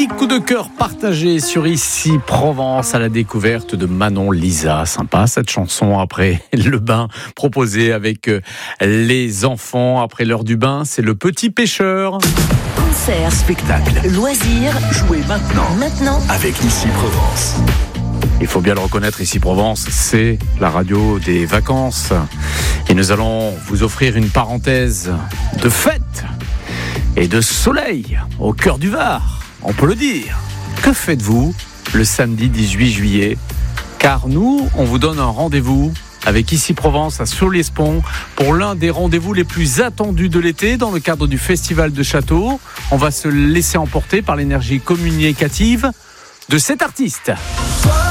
petit coup de cœur partagé sur Ici Provence à la découverte de Manon Lisa. Sympa cette chanson après le bain proposé avec les enfants. Après l'heure du bain, c'est le petit pêcheur. Concert, spectacle, loisirs, jouez maintenant avec Ici Provence. Il faut bien le reconnaître, Ici Provence, c'est la radio des vacances. Et nous allons vous offrir une parenthèse de fête et de soleil au cœur du Var, on peut le dire. Que faites-vous le samedi 18 juillet ? Car nous, on vous donne un rendez-vous avec Ici Provence à Soulespont pour l'un des rendez-vous les plus attendus de l'été dans le cadre du Festival de Château. On va se laisser emporter par l'énergie communicative de cet artiste.